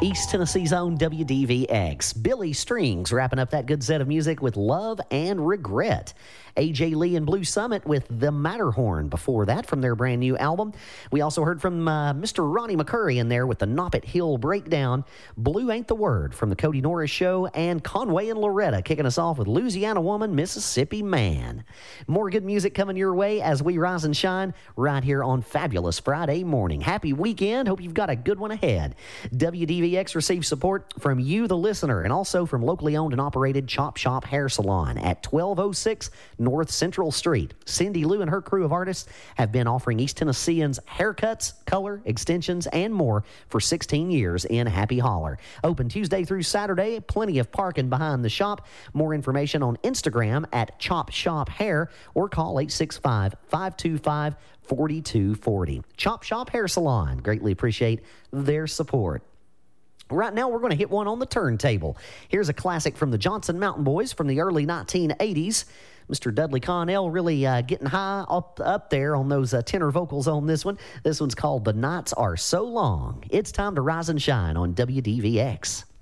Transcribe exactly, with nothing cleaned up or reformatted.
East Tennessee's own W D V X. Billy Strings wrapping up that good set of music with Love and Regret. A J Lee and Blue Summit with The Matterhorn before that from their brand new album. We also heard from uh, Mister Ronnie McCurry in there with the Noppet Hill Breakdown. Blue Ain't the Word from the Cody Norris Show, and Conway and Loretta kicking us off with Louisiana Woman, Mississippi Man. More good music coming your way as we rise and shine right here on Fabulous Friday morning. Happy weekend. Hope you've got a good one ahead. W D V X receives support from you, the listener, and also from locally owned and operated Chop Shop Hair Salon at twelve oh six North Central Street. Cindy Lou and her crew of artists have been offering East Tennesseans haircuts, color, extensions, and more for sixteen years in Happy Holler. Open Tuesday through Saturday. Plenty of parking behind the shop. More information on Instagram at Chop Shop Hair or call eight six five, five two five, four two four zero. Chop Shop Hair Salon. Greatly appreciate their support. Right now, we're going to hit one on the turntable. Here's a classic from the Johnson Mountain Boys from the early nineteen eighties. Mister Dudley Connell really uh, getting high up, up there on those uh, tenor vocals on this one. This one's called The Nights Are So Long. It's time to rise and shine on W D V X.